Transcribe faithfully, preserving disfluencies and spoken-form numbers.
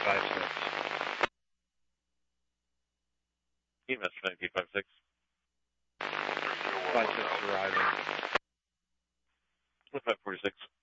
five six. E M S nineteen five six. five six arriving. five forty-six.